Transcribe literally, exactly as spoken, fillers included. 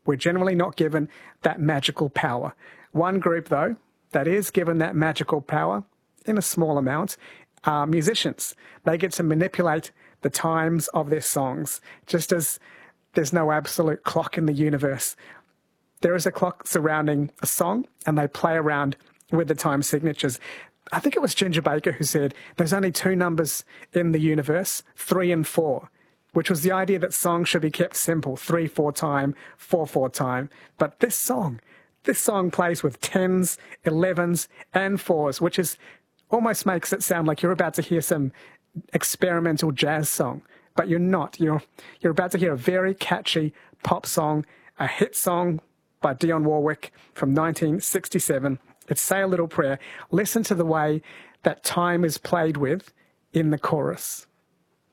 We're generally not given that magical power. One group, though, that is given that magical power, in a small amount, are musicians. They get to manipulate the times of their songs, just as there's no absolute clock in the universe. There is a clock surrounding a song, and they play around with the time signatures. I think it was Ginger Baker who said there's only two numbers in the universe, three and four, which was the idea that songs should be kept simple, three, four time, four, four time. But this song, this song plays with tens, elevens, and fours, which is almost makes it sound like you're about to hear some experimental jazz song, but you're not. You're you're about to hear a very catchy pop song, a hit song by Dionne Warwick from nineteen sixty-seven. It's Say a Little Prayer. Listen to the way that time is played with in the chorus.